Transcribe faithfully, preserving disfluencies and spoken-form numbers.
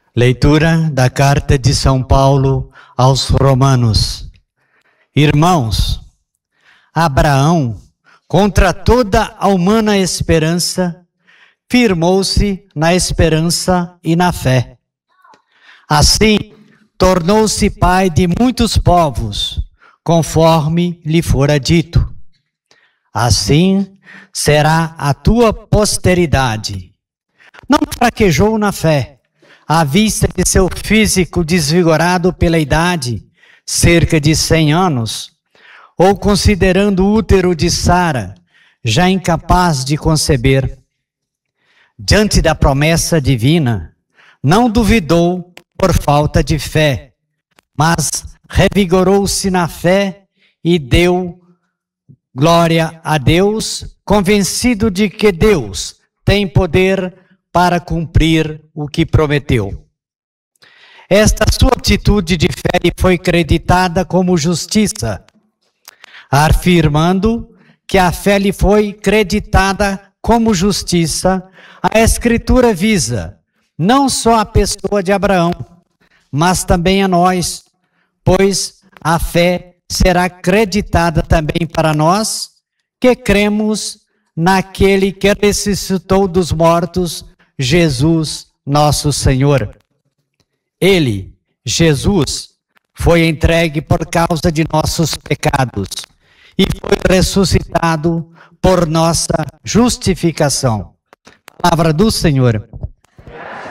Leitura da Carta de São Paulo aos Romanos. Irmãos, Abraão, contra toda a humana esperança, firmou-se na esperança e na fé. Assim, tornou-se pai de muitos povos, conforme lhe fora dito. Assim será a tua posteridade. Não fraquejou na fé, à vista de seu físico desvigorado pela idade, cerca de cem anos, ou considerando o útero de Sara, já incapaz de conceber. Diante da promessa divina, não duvidou por falta de fé, mas revigorou-se na fé e deu glória a Deus, convencido de que Deus tem poder para cumprir o que prometeu. Esta sua atitude de fé lhe foi creditada como justiça, afirmando que a fé lhe foi creditada como justiça. A Escritura visa não só a pessoa de Abraão, mas também a nós, pois a fé será creditada também para nós, que cremos naquele que ressuscitou dos mortos, Jesus, nosso Senhor. Ele, Jesus, foi entregue por causa de nossos pecados e foi ressuscitado por nossa justificação. Palavra do Senhor.